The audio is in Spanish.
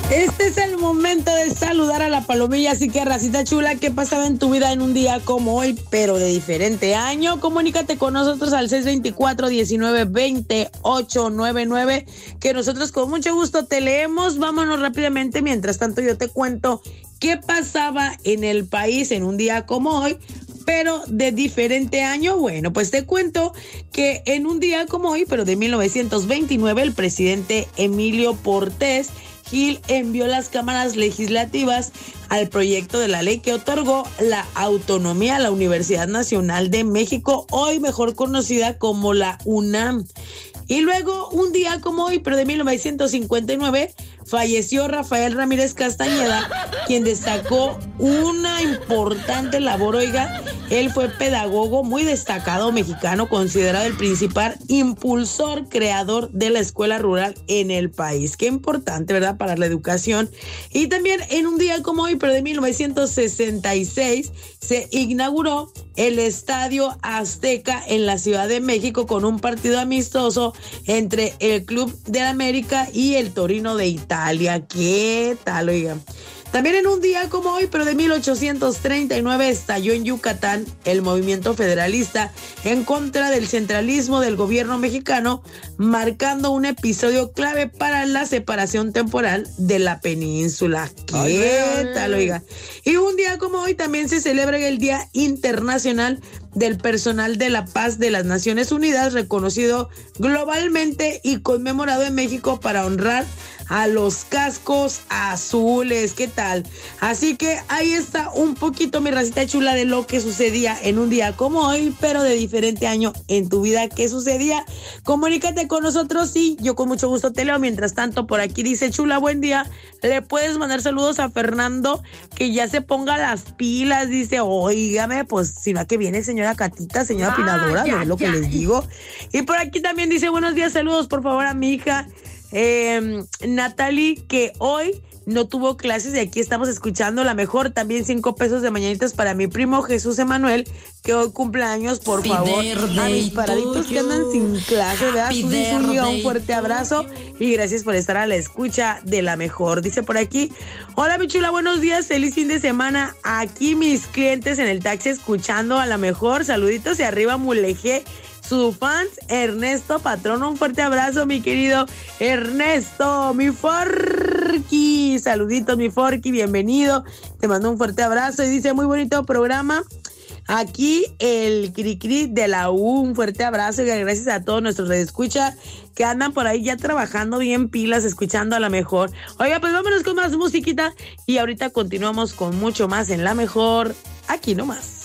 Este es el momento de saludar a la palomilla, así que racita chula, ¿qué pasaba en tu vida en un día como hoy, pero de diferente año? Comunícate con nosotros al 624-19-20-899, que nosotros con mucho gusto te leemos. Vámonos rápidamente, mientras tanto yo te cuento qué pasaba en el país en un día como hoy, pero de diferente año. Bueno, pues te cuento que en un día como hoy, pero de 1929, el presidente Emilio Portes Gil envió las cámaras legislativas al proyecto de la ley que otorgó la autonomía a la Universidad Nacional de México, hoy mejor conocida como la UNAM. Y luego, un día como hoy, pero de 1959, falleció Rafael Ramírez Castañeda, quien destacó una importante labor. Oiga, él fue pedagogo muy destacado mexicano, considerado el principal impulsor, creador de la escuela rural en el país. Qué importante, ¿verdad?, para la educación. Y también en un día como hoy, pero de 1966, se inauguró el Estadio Azteca en la Ciudad de México con un partido amistoso entre el Club de América y el Torino de Italia. ¿Qué tal, oiga? También en un día como hoy, pero de 1839, estalló en Yucatán el movimiento federalista en contra del centralismo del gobierno mexicano, marcando un episodio clave para la separación temporal de la península. ¿Qué tal, oiga? Y un día como hoy también se celebra el Día Internacional del Personal de la Paz de las Naciones Unidas, reconocido globalmente y conmemorado en México para honrar a los cascos azules. ¿Qué tal? Así que ahí está un poquito, mi racita chula, de lo que sucedía en un día como hoy, pero de diferente año en tu vida. ¿Qué sucedía? Comunícate con nosotros y yo con mucho gusto te leo. Mientras tanto, por aquí dice Chula, buen día. Le puedes mandar saludos a Fernando, que ya se ponga las pilas. Dice, óigame, pues si no, que viene señora Catita, señora Pinadora, no es lo que les digo. Y por aquí también dice, buenos días, saludos por favor a mi hija Natalie, que hoy no tuvo clases, y aquí estamos escuchando la mejor. También 5 pesos de mañanitas para mi primo Jesús Emanuel, que hoy cumple años. Por favor, a mis paraditos que andan sin clase, ¿verdad? Un fuerte abrazo y gracias por estar a la escucha de la mejor. Dice por aquí, hola mi chula, buenos días, feliz fin de semana. Aquí mis clientes en el taxi escuchando a la mejor. Saluditos y arriba Mulegé, su fans Ernesto Patrón. Un fuerte abrazo, mi querido Ernesto, mi Forky. Saluditos, mi Forky, bienvenido. Te mando un fuerte abrazo y dice, muy bonito programa. Aquí el Cricri de la U, un fuerte abrazo y gracias a todos nuestros redescuchas que andan por ahí ya trabajando bien pilas, escuchando a la mejor. Oiga, pues vámonos con más musiquita y ahorita continuamos con mucho más en la mejor, aquí nomás.